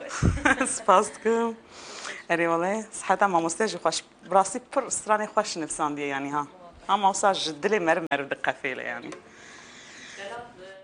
سپاس دکم. اری والله صحت ما مستجی خوش براستی پر استرانی خوش نفساندی یعنی ها. هم اوساج دلی مرمر دقفیله یعنی.